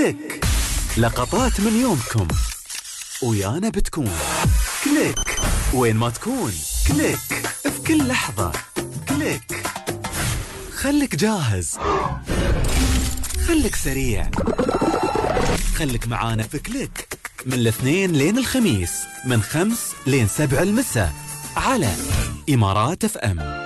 كليك، لقطات من يومكم ويانا بتكون كليك، وين ما تكون كليك، في كل لحظة كليك. خليك جاهز، خليك سريع، خليك معانا في كليك من الاثنين لين الخميس من 5 لين 7 المساء على إمارات FM.